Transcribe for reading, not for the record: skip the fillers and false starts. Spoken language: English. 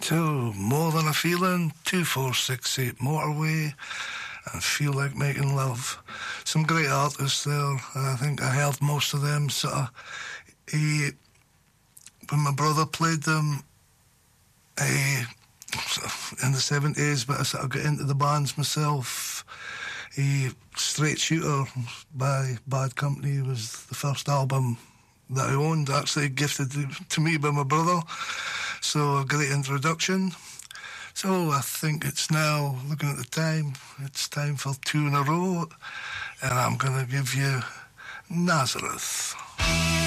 to More Than a Feeling, 2468 Motorway, and Feel Like Making Love. Some great artists there. I think I heard most of them. When my brother played them in the 70s, but I sort of got into the bands myself. Straight Shooter by Bad Company was the first album that I owned, actually gifted to me by my brother. So a great introduction. So I think it's now, looking at the time, it's time for two in a row, and I'm going to give you Nazareth.